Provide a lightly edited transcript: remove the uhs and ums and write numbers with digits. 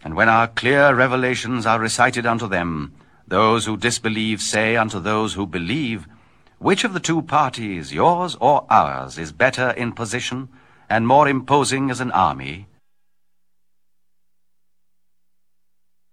And when our clear revelations are recited unto them, those who disbelieve say unto those who believe, which of the two parties, yours or ours, is better in position and more imposing as an army?